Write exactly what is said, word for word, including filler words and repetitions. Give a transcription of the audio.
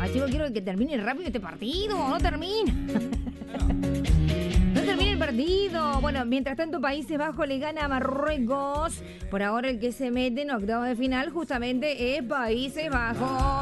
Chico, quiero que termine rápido este partido. No termina. No termina el partido. Bueno, mientras tanto, Países Bajos le gana a Marruecos. Por ahora el que se mete en octavos de final justamente es Países Bajos.